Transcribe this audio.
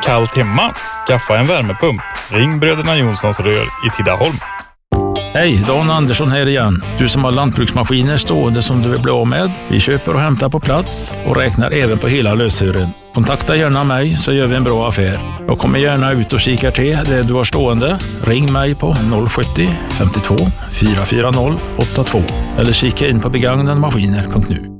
kallt hemma? Skaffa en värmepump. Ring Bröderna Jonssons rör i Tidaholm. Hej, Dan Andersson här igen. Du som har lantbruksmaskiner stående som du vill bli av med. Vi köper och hämtar på plats och räknar även på hela lösören. Kontakta gärna mig så gör vi en bra affär. Jag kommer gärna ut och kikar till det du har stående. Ring mig på 070 52 440 82 eller kika in på begagnadmaskiner.nu.